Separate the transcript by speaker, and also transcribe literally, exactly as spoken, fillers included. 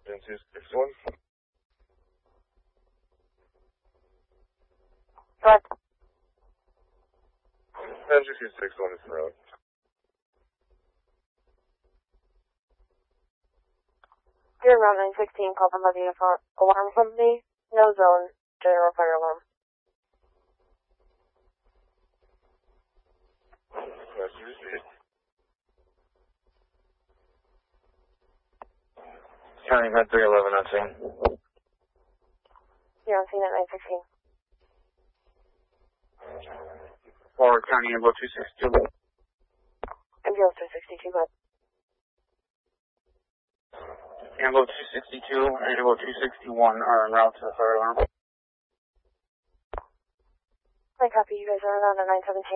Speaker 1: ten two six one.
Speaker 2: What?
Speaker 1: ten two six one is road.
Speaker 2: You're around nine sixteen, call from the alarm company. No zone, general fire alarm.
Speaker 1: County Med three eleven on scene.
Speaker 2: You're on scene at nine sixteen.
Speaker 1: Forward County Ambulance two sixty-two.
Speaker 2: Ambulance two sixty-two, bud.
Speaker 1: Ambulance two sixty-two and Ambulance two sixty-one are en route to the fire alarm.
Speaker 2: I copy, you guys are around at nine seventeen.